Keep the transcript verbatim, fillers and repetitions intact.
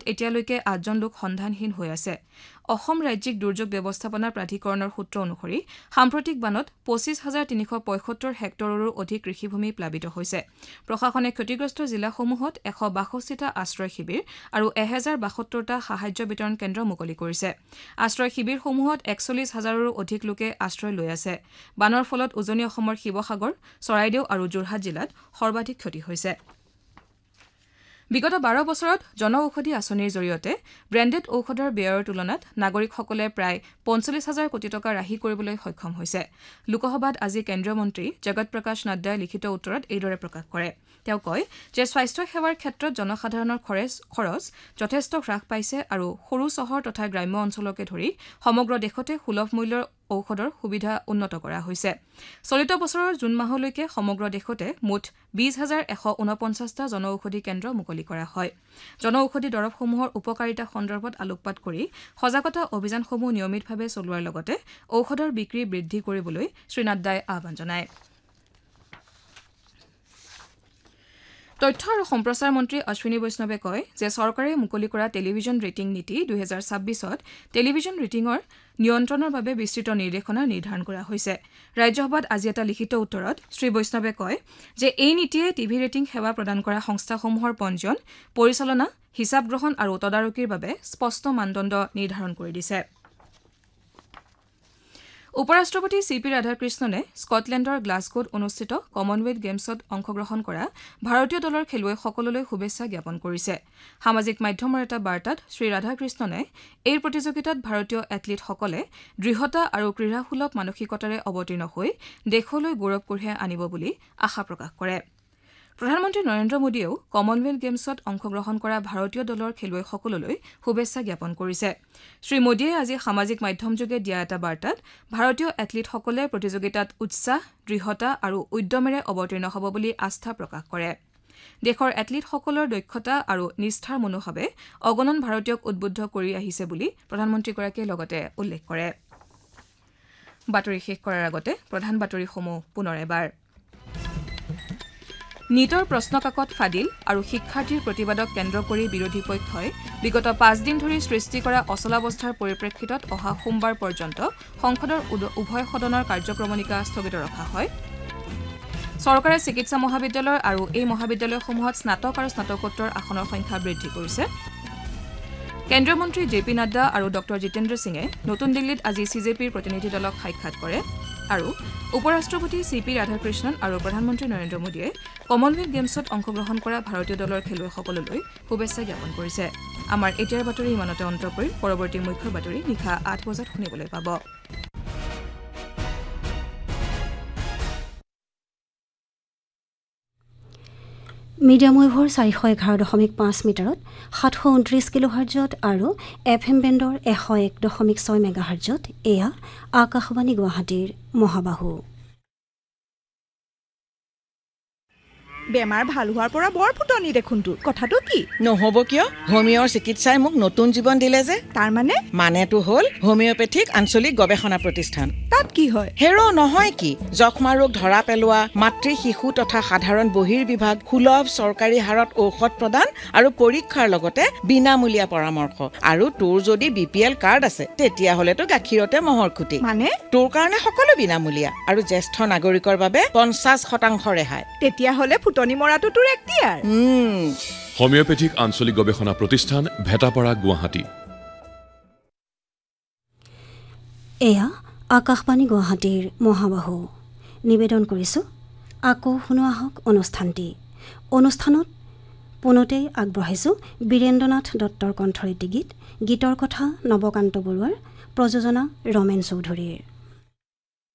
এতিয়ালৈকে আঠজন লোক সন্ধানহীন হৈ আছে অসম ৰাজ্যিক দুৰ্যোগ ব্যৱস্থাপনা প্ৰাধিকৰণৰ সূত্ৰ অনুসৰি সাম্প্ৰতিক বানত পঁচিছ হাজাৰ তিনিশ পঁয়সত্তৰ হেক্টৰৰো অধিক কৃষিভূমি প্লাবিত হৈছে প্ৰশাসনে ক্ষতিগ্ৰস্ত জিলাসমূহত এশ বাষষ্ঠিটা আশ্ৰয় শিবিৰ আৰু এক হাজাৰ বাসত্তৰটা সাহায্য বিতৰণ কেন্দ্ৰ মুকলি কৰিছে আশ্ৰয় শিবিৰসমূহত একচল্লিছ হাজাৰৰো অধিক লোকে আশ্ৰয় লৈ আছে বানৰ ফলত উজনি অসমৰ শিৱসাগৰ চৰাইদেউ আৰু যোৰহাট জিলাত সৰ্বাধিক ক্ষতি হৈছে বিগত বাৰ বছৰত জন ঔষধি আঁচনিৰ জৰিয়তে ব্ৰেণ্ডেড ঔষধৰ ব্যয়ৰ তুলনাত নাগৰিকসকলে প্ৰায় পঞ্চল্লিছ হাজাৰ কোটি টকা ৰাহি কৰিবলৈ সক্ষম হৈছে লোকসভাত আজি কেন্দ্ৰীয় মন্ত্ৰী জগত প্ৰকাশ নাড্ডাই লিখিত উত্তৰত এইদৰে প্ৰকাশ কৰে তেওঁ কয় যে স্বাস্থ্য সেৱাৰ ক্ষেত্ৰত জনসাধাৰণৰ খৰচ খৰচ যথেষ্ট হ্ৰাস পাইছে আৰু সৰু চহৰ তথা গ্ৰাম্য অঞ্চলকে ধৰি সমগ্ৰ দেশতে সুলভ মূল্যৰ ঔষধৰ সুবিধা উন্নত কৰা হৈছে চলিত বছৰৰ জুন মাহলৈকে সমগ্ৰ দেশতে মুঠ বিশ হাজাৰ এশ ঊনপঞ্চাছটা জনঔষধি কেন্দ্ৰ মুকলি কৰা হয় জনঔষধি দৰৱসমূহৰ উপকাৰিতা সন্দৰ্ভত আলোকপাত কৰি সজাগতা অভিযানসমূহ নিয়মিতভাৱে চলোৱাৰ লগতে ঔষধৰ বিক্ৰী বৃদ্ধি কৰিবলৈ শ্ৰী নাড্ডাই আহ্বান জনায় তথ্য আৰু সম্প্ৰচাৰ মন্ত্ৰী অশ্বিনী বৈষ্ণৱে কয় যে চৰকাৰে মুকলি কৰা টেলিভিছন ৰেটিং নীতি দুহেজাৰ ছাব্বিছত টেলিভিছন ৰেটিঙৰ নিয়ন্ত্ৰণৰ বাবে বিস্তৃত নিৰ্দেশনা নিৰ্ধাৰণ কৰা হৈছে ৰাজ্যসভাত আজি এটা লিখিত উত্তৰত শ্ৰী বৈষ্ণৱে কয় যে এই নীতিয়ে টিভি ৰেটিং সেৱা প্ৰদান কৰা সংস্থাসমূহৰ পঞ্জীয়ন পৰিচালনা হিচাপ গ্ৰহণ আৰু তদাৰকীৰ বাবে স্পষ্ট মানদণ্ড নিৰ্ধাৰণ কৰি দিছে উপৰাষ্ট্ৰপতি চি পি ৰাধাকৃষ্ণনে স্কটলেণ্ডৰ গ্লাছগোত অনুষ্ঠিত কমনৱেলথ গেমছত অংশগ্ৰহণ কৰা ভাৰতীয় দলৰ খেলুৱৈসকললৈ শুভেচ্ছা জ্ঞাপন কৰিছে সামাজিক মাধ্যমৰ এটা বাৰ্তাত শ্ৰী ৰাধাকৃষ্ণনে এই প্ৰতিযোগিতাত ভাৰতীয় এথলীটসকলে দৃঢ়তা আৰু ক্ৰীড়াসুলভ মানসিকতাৰে অৱতীৰ্ণ হৈ দেশলৈ গৌৰৱ কঢ়িয়াই আনিব বুলি আশা প্ৰকাশ কৰে প্ৰধানমন্ত্ৰী নৰেন্দ্ৰ মোদীয়েও কমনৱেলথ গেমছত অংশগ্ৰহণ কৰা ভাৰতীয় দলৰ খেলুৱৈসকললৈ শুভেচ্ছা জ্ঞাপন কৰিছে শ্ৰী মোদীয়ে আজি সামাজিক মাধ্যমযোগে দিয়া এটা বাৰ্তাত ভাৰতীয় এথলীটসকলে প্ৰতিযোগিতাত উৎসাহ দৃঢ়তা আৰু উদ্যমেৰে অৱতীৰ্ণ হ'ব বুলি আস্থা প্ৰকাশ কৰে দেশৰ এথলীটসকলৰ দক্ষতা আৰু নিষ্ঠাৰ মনোভাৱে অগণন ভাৰতীয়ক উদ্বুদ্ধ কৰি আহিছে বুলি প্ৰধানমন্ত্ৰীগৰাকীয়ে লগতে উল্লেখ কৰে বাতৰি শেষ কৰাৰ আগতে প্ৰধান বাতৰিসমূহ পুনৰ এবাৰ নীটৰ প্ৰশ্নকাকত ফাদিল আৰু শিক্ষাৰ্থীৰ প্ৰতিবাদক কেন্দ্ৰ কৰি বিৰোধী পক্ষই বিগত পাঁচ দিন ধৰি সৃষ্টি কৰা অচলাৱস্থাৰ পৰিপ্ৰেক্ষিতত অহা সোমবাৰ পৰ্যন্ত সংসদৰ উভয় সদনৰ কাৰ্যক্ৰমণিকা স্থগিত ৰখা হয় চৰকাৰে চিকিৎসা মহাবিদ্যালয় আৰু এই মহাবিদ্যালয়সমূহত স্নাতক আৰু স্নাতকোত্তৰ আসনৰ সংখ্যা বৃদ্ধি কৰিছে কেন্দ্ৰীয় মন্ত্ৰী জে পি নাড্ডা আৰু ডক্টৰ জিতেন্দ্ৰ সিঙে নতুন দিল্লীত আজি চিজেপিৰ প্ৰতিনিধি দলক সাক্ষাৎ কৰে আৰু উপৰাষ্ট্ৰপতি চি পি ৰাধাকৃষ্ণন আৰু প্ৰধানমন্ত্ৰী নৰেন্দ্ৰ মোদীয়ে কমনৱেলথ গেমছত অংশগ্ৰহণ কৰা ভাৰতীয় দলৰ খেলুৱৈসকললৈ শুভেচ্ছা জ্ঞাপন কৰিছে আমাৰ এতিয়াৰ বাতৰি ইমানতে অন্ত পৰি পৰৱৰ্তী মুখ্য বাতৰি নিশা আঠ বজাত শুনিবলৈ পাব মিডিয়াম ৱেভৰ চাৰিশ এঘাৰ দশমিক পাঁচ মিটাৰত সাতশ ঊনত্ৰিছ কিলোহাৰ্জত আৰু এফ এম বেণ্ডৰ এশ এক দশমিক ছয় মেগাহাৰ্জত এয়া আকাশবাণী গুৱাহাটীৰ মহাবাহু বেমাৰ ভাল হোৱাৰ পৰা বৰ ফুটনি দেখোন তোৰ কথাটো কি নহব কিয় হোমিঅৰ চিকিৎসাই মোক নতুন জীৱন দিলে যে তাৰ মানে মানেটো হ'ল হোমিঅপেথিক আঞ্চলিক গৱেষণা প্ৰতিষ্ঠান তাত কি হয় হেৰ নহয় কি যক্ষ্মা ৰোগ ধৰা পেলোৱা মাতৃ শিশু তথা সাধাৰণ বহিৰ বিভাগ সুলভ চৰকাৰী হাৰত ঔষধ প্ৰদান আৰু পৰীক্ষাৰ লগতে বিনামূলীয়া পৰামৰ্শ আৰু তোৰ যদি বি পি এল কাৰ্ড আছে তেতিয়া হলেতো গাখীৰতে মহৰ খুটি মানে তোৰ কাৰণে সকলো বিনামূলীয়া আৰু জ্যেষ্ঠ নাগৰিকৰ বাবে পঞ্চাছ শতাংশ ৰেহাই তেতিয়া হলে ফুটনি মৰাটো তোৰ এক্টিয়াৰ হোমিঅপেথিক আঞ্চলিক গৱেষণা প্ৰতিষ্ঠান ভেটাপাৰা গুৱাহাটী এয়া আকাশবাণী গুৱাহাটীৰ মহাবাহু নিবেদন কৰিছোঁ আকৌ শুনোৱা হওক অনুষ্ঠানটি অনুষ্ঠানত পুনতেই আগবঢ়াইছোঁ বীৰেন্দ্ৰনাথ দত্তৰ কণ্ঠৰীতি গীত গীতৰ কথা নৱকান্ত বৰুৱাৰ প্ৰযোজনা ৰমেন চৌধুৰীৰ